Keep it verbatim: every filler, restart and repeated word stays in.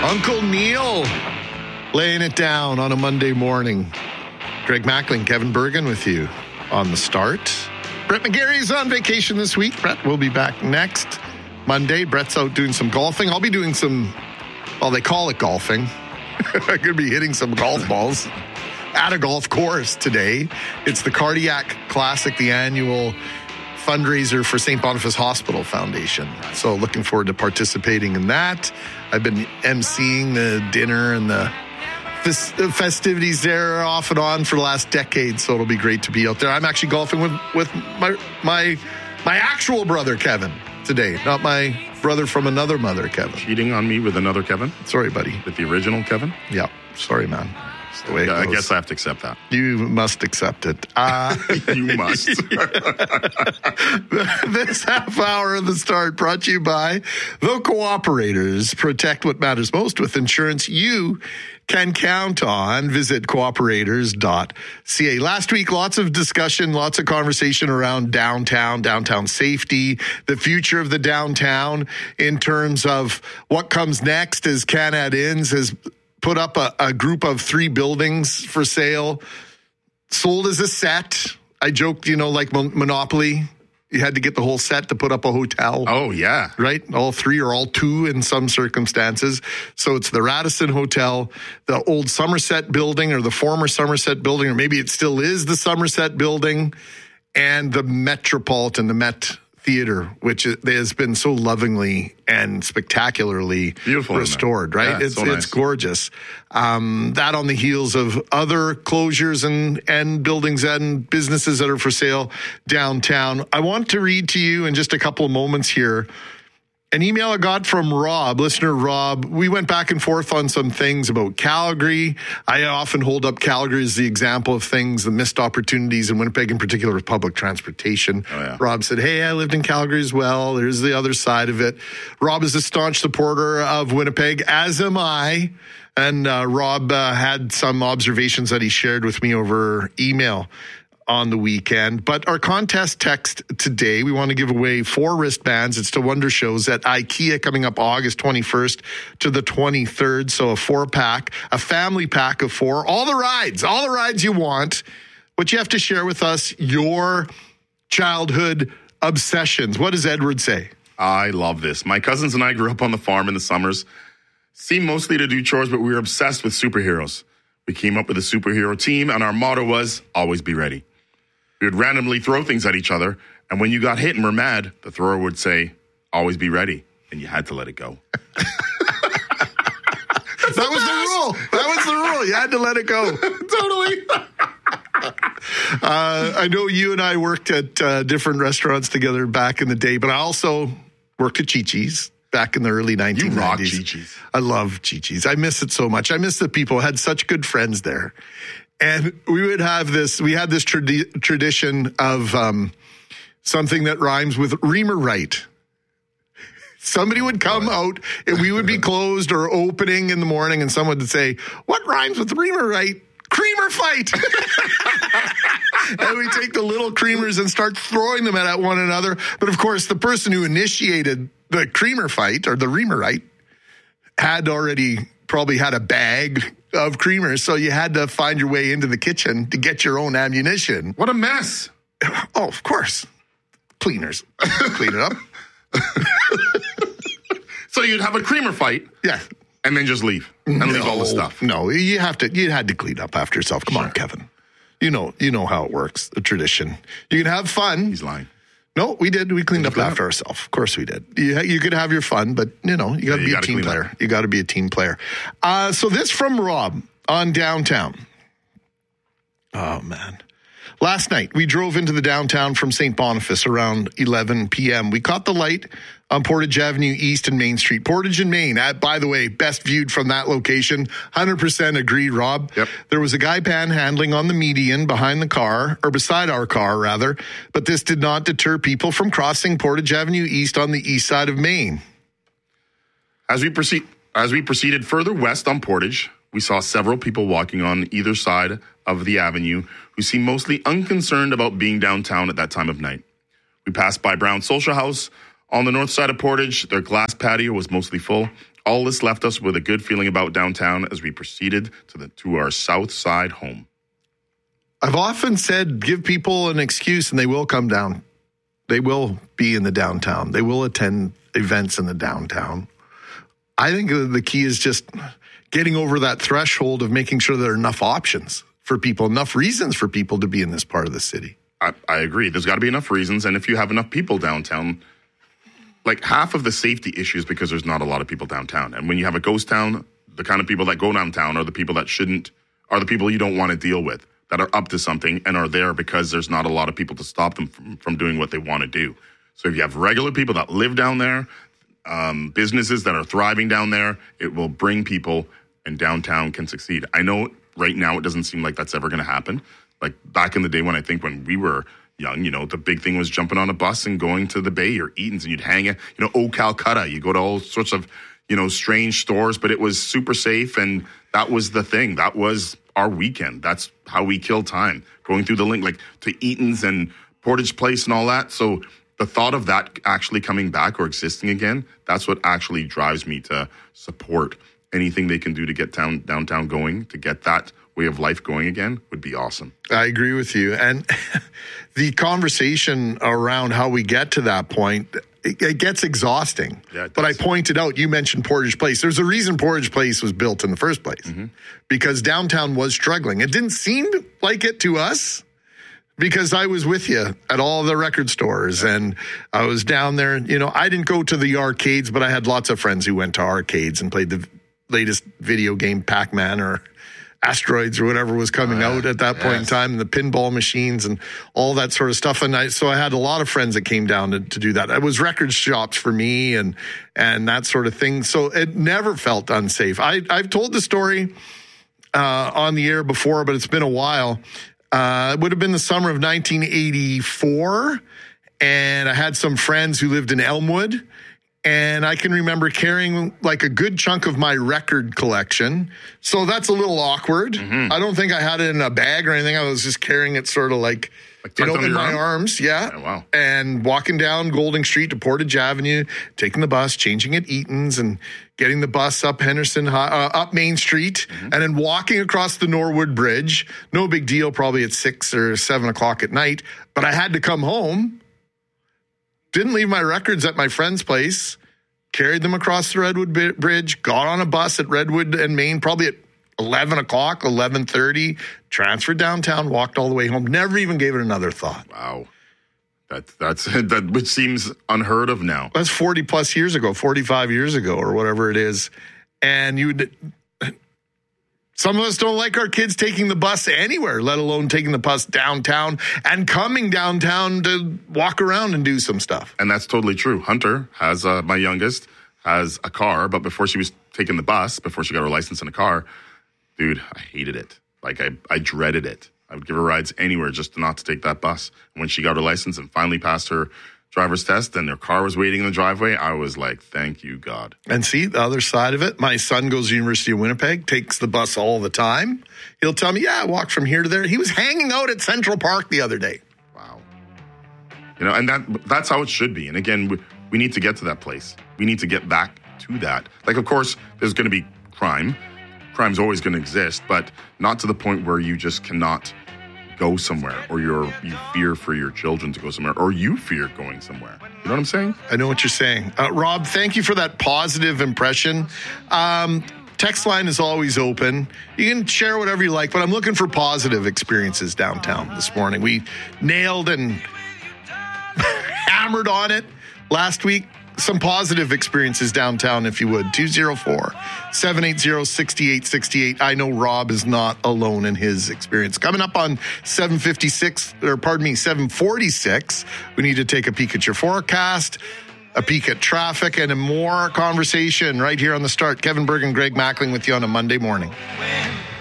Uncle Neil laying it down on a Monday morning. Greg Mackling, Kevin Bergen with you on the start. Brett McGarry's on vacation this week. Brett will be back next Monday. Brett's out doing some golfing. I'll be doing some, well, they call it golfing. I could be hitting some golf balls at a golf course today. It's the Cardiac Classic, the annual fundraiser for Saint Boniface Hospital Foundation. So looking forward to participating in that. I've been emceeing the dinner and the festivities there off and on for the last decade, so it'll be great to be out there. I'm actually golfing with, with my my my actual brother, Kevin, today, not my brother from another mother, Kevin. Cheating on me with another Kevin? Sorry, buddy. With the original Kevin? Yeah, sorry, man. That's the way yeah, it goes. I guess I have to accept that. You must accept it. Uh, you must. This half hour of the start brought to you by the Cooperators. Protect what matters most with insurance you can count on. Visit cooperators dot c a. Last week, lots of discussion, lots of conversation around downtown, downtown safety, the future of the downtown in terms of what comes next as Canad Inns has put up a, a group of three buildings for sale, sold as a set. I joked, you know, like Mon- Monopoly. You had to get the whole set to put up a hotel. Oh, yeah. Right? All three or all two in some circumstances. So it's the Radisson Hotel, the old Somerset building or the former Somerset building, or maybe it still is the Somerset building, and the Metropolitan, the Met Theater, which has been so lovingly and spectacularly Beautiful restored, right? Yeah, it's so nice. It's gorgeous. Um, that on the heels of other closures and, and buildings and businesses that are for sale downtown. I want to read to you in just a couple of moments here an email I got from Rob, listener Rob. We went back and forth on some things about Calgary. I often hold up Calgary as the example of things, the missed opportunities in Winnipeg, in particular with public transportation. Oh, yeah. Rob said, hey, I lived in Calgary as well. There's the other side of it. Rob is a staunch supporter of Winnipeg, as am I. And uh, Rob uh, had some observations that he shared with me over email on the weekend. But our contest text today, we want to give away four wristbands. It's to Wonder Shows at IKEA coming up August twenty-first to the twenty-third. So a four pack, a family pack of four, all the rides, all the rides you want. But you have to share with us your childhood obsessions. What does Edward say? I love this. My cousins and I grew up on the farm in the summers. Seemed mostly to do chores, but we were obsessed with superheroes. We came up with a superhero team, and our motto was, always be ready. We would randomly throw things at each other, and when you got hit and were mad, the thrower would say, always be ready, and you had to let it go. That was the rule. That was the rule. You had to let it go. Totally. uh, I know you and I worked at uh, different restaurants together back in the day, but I also worked at Chi-Chi's back in the early nineteen nineties. You rock Chi-Chi's. I love Chi-Chi's. I miss it so much. I miss the people. I had such good friends there. And we would have this, we had this tradi- tradition of um, something that rhymes with Reamer Right. Somebody would come out and we would be closed or opening in the morning and someone would say, what rhymes with Reamer Right? Creamer fight. And we take the little creamers and start throwing them at one another. But of course, the person who initiated the creamer fight or the Reamer Right had already probably had a bag of creamers, so you had to find your way into the kitchen to get your own ammunition. What a mess. Oh, of course. Cleaners. Clean it up. So you'd have a creamer fight. Yeah. And then just leave. And no, leave all the stuff. No, you have to, you had to clean up after yourself. Come Sure. on, Kevin. You know, you know how it works, the tradition. You can have fun. He's lying. No, we did. We cleaned Did up you clean after up? ourselves. Of course we did. You, you could have your fun, but, you know, you got to Yeah, be you a gotta team clean player. up. You got to be a team player. Uh, so this from Rob on downtown. Oh, man. Last night, we drove into the downtown from Saint Boniface around eleven p.m. We caught the light on Portage Avenue East and Main Street. Portage and Main, uh, by the way, best viewed from that location. one hundred percent agree, Rob. Yep. There was a guy panhandling on the median behind the car, or beside our car, rather, but this did not deter people from crossing Portage Avenue East on the east side of Main. As we proceed, as we proceeded further west on Portage, we saw several people walking on either side of the avenue who seemed mostly unconcerned about being downtown at that time of night. We passed by Brown Social House On the north side of Portage, their glass patio was mostly full. All this left us with a good feeling about downtown as we proceeded to the to our south side home. I've often said, give people an excuse and they will come down. They will be in the downtown. They will attend events in the downtown. I think the key is just getting over that threshold of making sure there are enough options for people, enough reasons for people to be in this part of the city. I, I agree. There's got to be enough reasons. And if you have enough people downtown, like half of the safety issues because there's not a lot of people downtown. And when you have a ghost town, the kind of people that go downtown are the people that shouldn't, are the people you don't want to deal with, that are up to something and are there because there's not a lot of people to stop them from, from doing what they want to do. So if you have regular people that live down there, um, businesses that are thriving down there, it will bring people and downtown can succeed. I know right now it doesn't seem like that's ever going to happen. Like back in the day when I think when we were young, you know, the big thing was jumping on a bus and going to the Bay or Eaton's and you'd hang it, you know, Oh Calcutta, you go to all sorts of, you know, strange stores, but it was super safe. And that was the thing. That was our weekend. That's how we kill time, going through the link, like to Eaton's and Portage Place and all that. So the thought of that actually coming back or existing again, that's what actually drives me to support anything they can do to get down, downtown going, to get that way of life going again would be awesome. I agree with you. And the conversation around how we get to that point, it, it gets exhausting. Yeah, it but I does. pointed out, you mentioned Portage Place. There's a reason Portage Place was built in the first place, mm-hmm. because downtown was struggling. It didn't seem like it to us because I was with you at all the record stores, yeah. and I was down there. You know, I didn't go to the arcades, but I had lots of friends who went to arcades and played the latest video game, Pac-Man or Asteroids or whatever was coming uh, out at that yes. point in time, and the pinball machines and all that sort of stuff. And I, so I had a lot of friends that came down to, to do that. It was record shops for me and and that sort of thing. So it never felt unsafe. I, I've told the story uh, on the air before, but it's been a while. Uh, it would have been the summer of nineteen eighty-four, and I had some friends who lived in Elmwood. And I can remember carrying like a good chunk of my record collection. So that's a little awkward. Mm-hmm. I don't think I had it in a bag or anything. I was just carrying it sort of like, like you know, in my arm? arms. Yeah. Oh, wow. And walking down Golding Street to Portage Avenue, taking the bus, changing at Eaton's and getting the bus up Henderson, High, uh, up Main Street, mm-hmm. and then walking across the Norwood Bridge. No big deal, probably at six or seven o'clock at night. But I had to come home. Didn't leave my records at my friend's place, carried them across the Redwood Bridge, got on a bus at Redwood and Main, probably at eleven o'clock, eleven thirty, transferred downtown, walked all the way home, never even gave it another thought. Wow. That, that's, that which seems unheard of now. That's forty plus years ago, forty-five years ago or whatever it is. And you would... Some of us don't like our kids taking the bus anywhere, let alone taking the bus downtown and coming downtown to walk around and do some stuff. And that's totally true. Hunter has, uh, my youngest, has a car, but before she was taking the bus, before she got her license in a car, dude, I hated it. Like, I, I dreaded it. I would give her rides anywhere just not to take that bus. When she got her license and finally passed her driver's test and their car was waiting in the driveway, I was like, thank you, God. And see, the other side of it, my son goes to the University of Winnipeg, takes the bus all the time. He'll tell me, yeah, I walked from here to there. He was hanging out at Central Park the other day. Wow. You know, and that that's how it should be. And again, we, we need to get to that place. We need to get back to that. Like, of course, there's going to be crime. Crime's always going to exist, but not to the point where you just cannot go somewhere, or you're, you fear for your children to go somewhere, or you fear going somewhere. You know what I'm saying? I know what you're saying. Uh, Rob, thank you for that positive impression. Um, text line is always open. You can share whatever you like, but I'm looking for positive experiences downtown this morning. We nailed and hammered on it last week. Some positive experiences downtown, if you would. two oh four, seven eight zero, six eight six eight. I know Rob is not alone in his experience. Coming up on seven fifty-six, or pardon me, seven forty-six, we need to take a peek at your forecast, a peek at traffic, and a more conversation right here on The Start. Kevin Berg and Greg Mackling with you on a Monday morning.